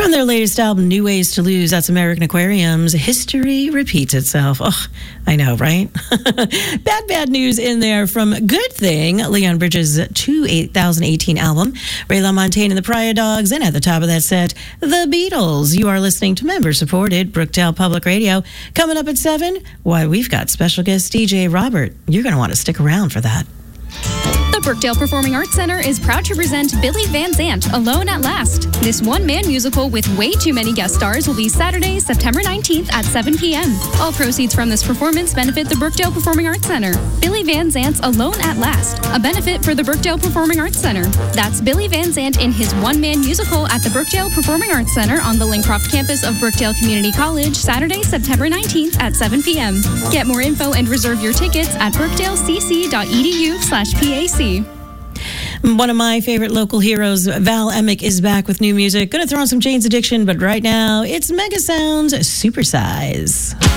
From their latest album, New Ways to Lose, that's American Aquarium's History Repeats Itself. Oh, I know, right? Bad news in there from Good Thing, Leon Bridges' 2018 album, Ray LaMontagne and the Pryor Dogs, and at the top of that set, The Beatles. You are listening to member-supported Brookdale Public Radio. Coming up at 7, why, we've got special guest DJ Robert. You're going to want to stick around for that. The Brookdale Performing Arts Center is proud to present Billy Van Zandt, Alone at Last. This one-man musical with way too many guest stars will be Saturday, September 19th at 7 p.m. All proceeds from this performance benefit the Brookdale Performing Arts Center. Billy Van Zandt's Alone at Last, a benefit for the Brookdale Performing Arts Center. That's Billy Van Zandt in his one-man musical at the Brookdale Performing Arts Center on the Lincroft campus of Brookdale Community College, Saturday, September 19th at 7 p.m. Get more info and reserve your tickets at brookdalecc.edu/PAC. One of my favorite local heroes, Val Emick, is back with new music. Gonna throw on some Jane's Addiction, but right now it's Mega Sounds Supersize.